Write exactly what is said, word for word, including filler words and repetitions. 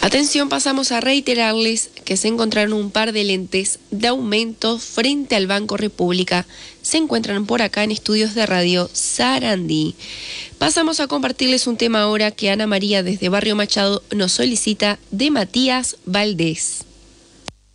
Atención, pasamos a reiterarles que se encontraron un par de lentes de aumento frente al Banco República. Se encuentran por acá en estudios de radio Sarandí. Pasamos a compartirles un tema ahora que Ana María desde Barrio Machado nos solicita, de Matías Valdés.